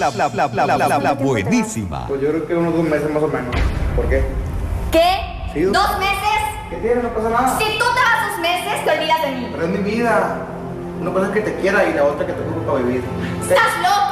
La buenísima. Pues yo creo que unos 2 meses más o menos. ¿Por qué? ¿Qué? Sí, 2 meses. ¿Qué tiene? No pasa nada. Si tú te vas 2 meses, te olvidas de mí. Pero es mi vida. Una cosa es que te quiera y la otra que te ocupe para vivir. ¿Estás loco?